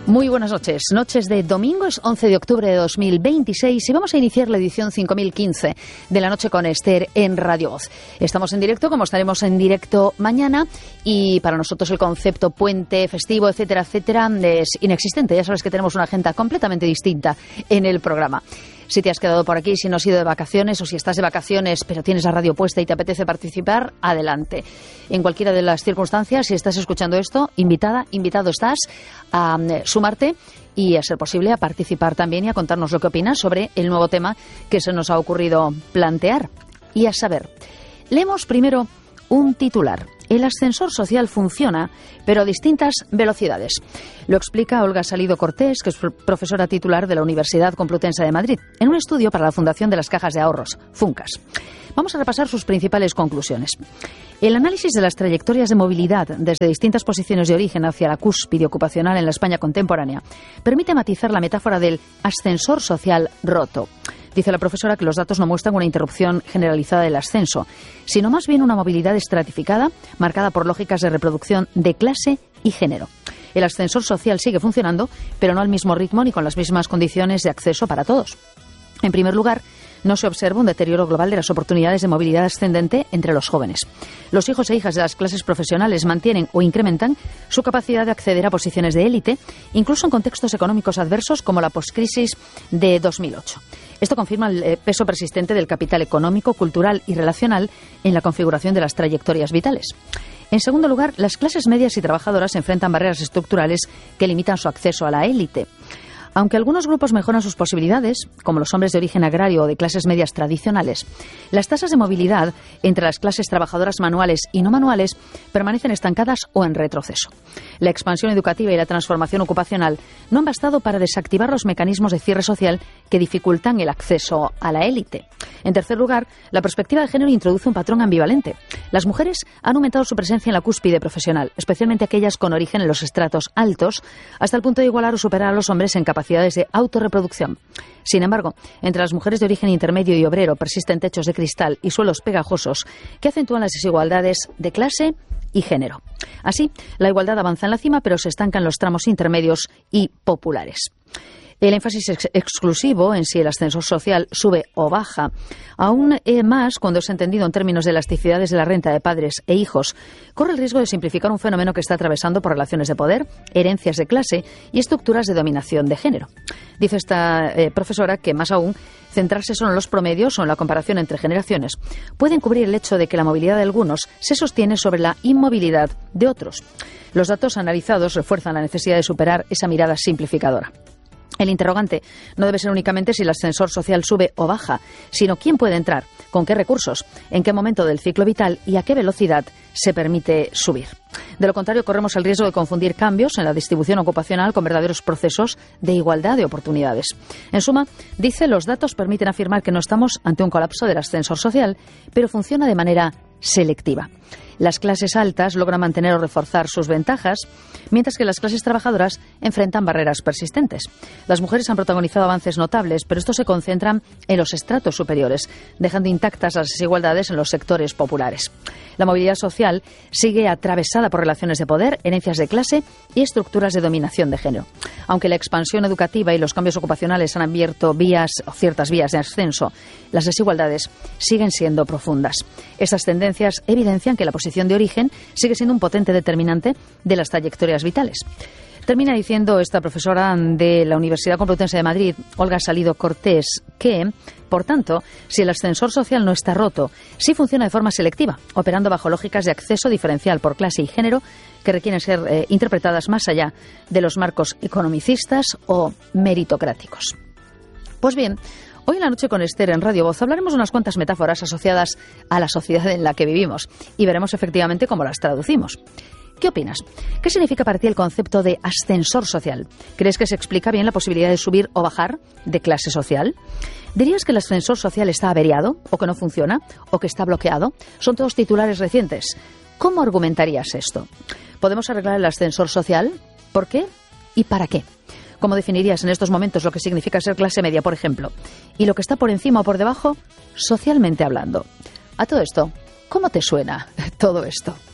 Muy buenas noches. Noches de domingo, es 11 de octubre de 2026 y vamos a iniciar la edición 5015 de La Noche con Esther en Radio Voz. Estamos en directo, como estaremos en directo mañana, y para nosotros el concepto puente, festivo, etcétera, etcétera, es inexistente. Ya sabes que tenemos una agenda completamente distinta en el programa. Si te has quedado por aquí, si no has ido de vacaciones o si estás de vacaciones pero tienes la radio puesta y te apetece participar, adelante. En cualquiera de las circunstancias, si estás escuchando esto, invitado estás a sumarte y, a ser posible, a participar también y a contarnos lo que opinas sobre el nuevo tema que se nos ha ocurrido plantear. Y a saber, leemos primero un titular. El ascensor social funciona, pero a distintas velocidades. Lo explica Olga Salido Cortés, que es profesora titular de la Universidad Complutense de Madrid, en un estudio para la Fundación de las Cajas de Ahorros, FUNCAS. Vamos a repasar sus principales conclusiones. El análisis de las trayectorias de movilidad desde distintas posiciones de origen hacia la cúspide ocupacional en la España contemporánea permite matizar la metáfora del ascensor social roto. Dice la profesora que los datos no muestran una interrupción generalizada del ascenso, sino más bien una movilidad estratificada, marcada por lógicas de reproducción de clase y género. El ascensor social sigue funcionando, pero no al mismo ritmo ni con las mismas condiciones de acceso para todos. En primer lugar, no se observa un deterioro global de las oportunidades de movilidad ascendente entre los jóvenes. Los hijos e hijas de las clases profesionales mantienen o incrementan su capacidad de acceder a posiciones de élite, incluso en contextos económicos adversos como la postcrisis de 2008. Esto confirma el peso persistente del capital económico, cultural y relacional en la configuración de las trayectorias vitales. En segundo lugar, las clases medias y trabajadoras enfrentan barreras estructurales que limitan su acceso a la élite. Aunque algunos grupos mejoran sus posibilidades, como los hombres de origen agrario o de clases medias tradicionales, las tasas de movilidad entre las clases trabajadoras manuales y no manuales permanecen estancadas o en retroceso. La expansión educativa y la transformación ocupacional no han bastado para desactivar los mecanismos de cierre social que dificultan el acceso a la élite. En tercer lugar, la perspectiva de género introduce un patrón ambivalente. Las mujeres han aumentado su presencia en la cúspide profesional, especialmente aquellas con origen en los estratos altos, hasta el punto de igualar o superar a los hombres en capacidades de autorreproducción. Sin embargo, entre las mujeres de origen intermedio y obrero persisten techos de cristal y suelos pegajosos que acentúan las desigualdades de clase y género. Así, la igualdad avanza en la cima, pero se estancan los tramos intermedios y populares. El énfasis exclusivo en si el ascensor social sube o baja, aún más cuando es entendido en términos de elasticidades de la renta de padres e hijos, corre el riesgo de simplificar un fenómeno que está atravesando por relaciones de poder, herencias de clase y estructuras de dominación de género. Dice esta profesora que, más aún, centrarse solo en los promedios o en la comparación entre generaciones puede encubrir el hecho de que la movilidad de algunos se sostiene sobre la inmovilidad de otros. Los datos analizados refuerzan la necesidad de superar esa mirada simplificadora. El interrogante no debe ser únicamente si el ascensor social sube o baja, sino quién puede entrar, con qué recursos, en qué momento del ciclo vital y a qué velocidad se permite subir. De lo contrario, corremos el riesgo de confundir cambios en la distribución ocupacional con verdaderos procesos de igualdad de oportunidades. En suma, dice, los datos permiten afirmar que no estamos ante un colapso del ascensor social, pero funciona de manera selectiva. Las clases altas logran mantener o reforzar sus ventajas, mientras que las clases trabajadoras enfrentan barreras persistentes. Las mujeres han protagonizado avances notables, pero estos se concentran en los estratos superiores, dejando intactas las desigualdades en los sectores populares. La movilidad social sigue atravesada por relaciones de poder, herencias de clase y estructuras de dominación de género. Aunque la expansión educativa y los cambios ocupacionales han abierto ciertas vías de ascenso, las desigualdades siguen siendo profundas. Estas tendencias evidencian que la posición de origen sigue siendo un potente determinante de las trayectorias vitales. Termina diciendo esta profesora de la Universidad Complutense de Madrid, Olga Salido Cortés, que, por tanto, si el ascensor social no está roto, sí funciona de forma selectiva, operando bajo lógicas de acceso diferencial por clase y género que requieren ser interpretadas más allá de los marcos economicistas o meritocráticos. Pues bien, hoy en La Noche con Esther en Radio Voz hablaremos de unas cuantas metáforas asociadas a la sociedad en la que vivimos y veremos efectivamente cómo las traducimos. ¿Qué opinas? ¿Qué significa para ti el concepto de ascensor social? ¿Crees que se explica bien la posibilidad de subir o bajar de clase social? ¿Dirías que el ascensor social está averiado, o que no funciona, o que está bloqueado? Son todos titulares recientes. ¿Cómo argumentarías esto? ¿Podemos arreglar el ascensor social? ¿Por qué? ¿Y para qué? ¿Cómo definirías en estos momentos lo que significa ser clase media, por ejemplo? ¿Y lo que está por encima o por debajo, socialmente hablando? A todo esto, ¿cómo te suena todo esto?